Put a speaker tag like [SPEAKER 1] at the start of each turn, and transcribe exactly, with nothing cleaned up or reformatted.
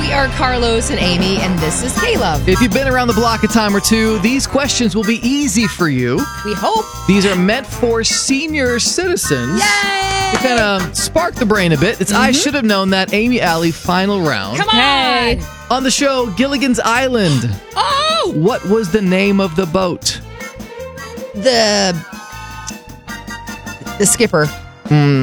[SPEAKER 1] We are Carlos and Amy, and this is Caleb.
[SPEAKER 2] If you've been around the block a time or two, these questions will be easy for you.
[SPEAKER 1] We hope.
[SPEAKER 2] These are meant for senior citizens.
[SPEAKER 1] Yay!
[SPEAKER 2] To kind of spark the brain a bit. It's mm-hmm. I Should Have Known That, Amy Alley, final round.
[SPEAKER 1] Come on! Hey.
[SPEAKER 2] On the show, Gilligan's Island.
[SPEAKER 1] Oh!
[SPEAKER 2] What was the name of the boat?
[SPEAKER 1] The... The skipper.
[SPEAKER 2] Mm,